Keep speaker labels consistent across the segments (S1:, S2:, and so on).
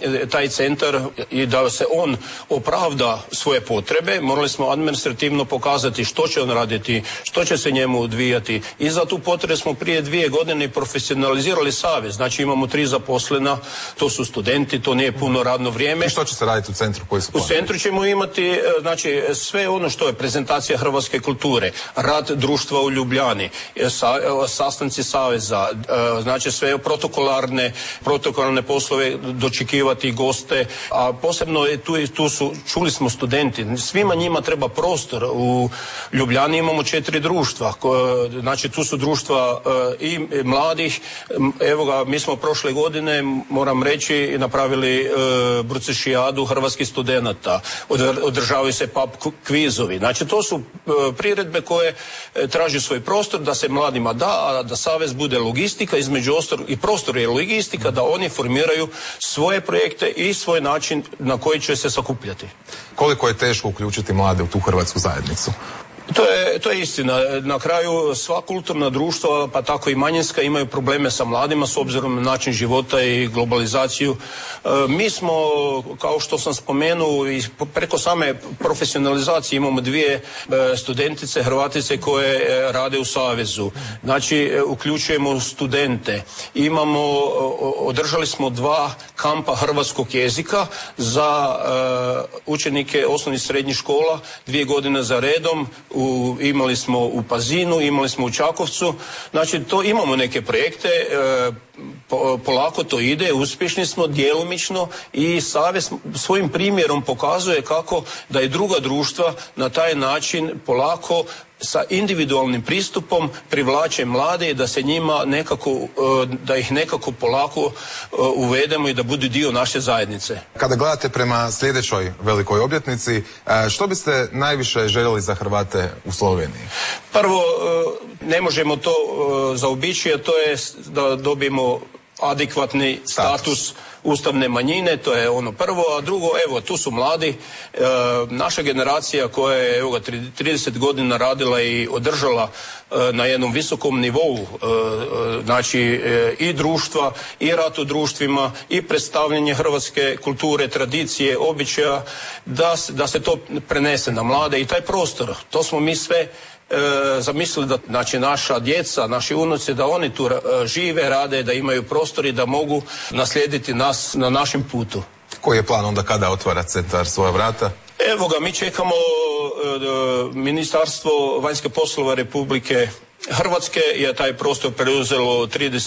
S1: taj centar i da se on opravda svoje potrebe, morali smo administrativno pokazati što će on raditi, što će se njemu odvijati. I za tu potrebu smo prije 2 godine profesionalizirali savez. Znači imamo 3 zaposlena, to su studenti, to nije puno radno vrijeme.
S2: I što će se raditi u centru koji su planirali?
S1: U centru ćemo imati znači sve ono što je prezentacija hrvatske kulture, rad društva u Ljubljani, sastanci saveza, znači sve protokolarne poslove, dočekivati goste, a posebno je tu su, čuli smo studenti, svima njima treba prostor. U Ljubljani imamo 4 društva, znači tu su društva i mladih, evo ga, mi smo prošle godine, moram reći, napravili brucešijadu hrvatskih studenata, održavaju se pub kvizovi, znači to su priredbe koje traži svoj prostor da se mladima da, a da savez bude logistika, između ostalog i prostor je logistika, da oni formiraju svoje projekte i svoj način na koji će se sakupljati.
S2: Koliko je teško uključiti mlade u tu hrvatsku zajednicu?
S1: To je istina. Na kraju sva kulturna društva, pa tako i manjinska, imaju probleme sa mladima s obzirom na način života i globalizaciju. Mi smo, kao što sam spomenuo, i preko same profesionalizacije imamo 2 studentice, Hrvatice koje rade u savezu. Znači, uključujemo studente. Održali smo 2 kampa hrvatskog jezika za učenike osnovnih i srednjih škola, 2 godine za redom. Imali smo u Pazinu, imali smo u Čakovcu, znači to imamo neke projekte, polako to ide, uspješni smo djelomično i savez svojim primjerom pokazuje kako da i druga društva na taj način polako sa individualnim pristupom privlače mlade i da se njima da ih nekako polako uvedemo i da budu dio naše zajednice.
S2: Kada gledate prema sljedećoj velikoj obljetnici, što biste najviše željeli za Hrvate u Sloveniji?
S1: Prvo, ne možemo to zaobići, a to je da dobijemo adekvatni status ustavne manjine, to je ono prvo, a drugo, evo, tu su mladi, naša generacija koja je, evo ga, 30 godina radila i održala na jednom visokom nivou, znači i društva, i rad u društvima, i predstavljanje hrvatske kulture, tradicije, običaja, da se to prenese na mlade i taj prostor, to smo mi sve zamislili da, znači, naša djeca, naši unuci, da oni tu žive, rade, da imaju prostor i da mogu naslijediti nas na našem putu.
S2: Koji je plan onda kada otvara centar svoja vrata?
S1: Evo ga, mi čekamo Ministarstvo vanjskih poslova Republike Hrvatske je taj prostor preuzelo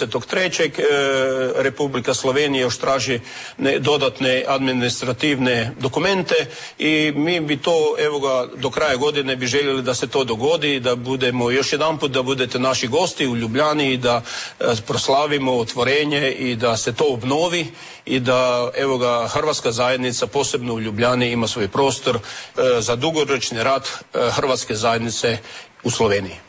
S1: 30.3. Republika Slovenija još traži dodatne administrativne dokumente i mi bi to, evo ga, do kraja godine bi željeli da se to dogodi, da budemo još jedanput, da budete naši gosti u Ljubljani i da proslavimo otvorenje i da se to obnovi i da, evo ga, hrvatska zajednica, posebno u Ljubljani, ima svoj prostor za dugoročni rad hrvatske zajednice u Sloveniji.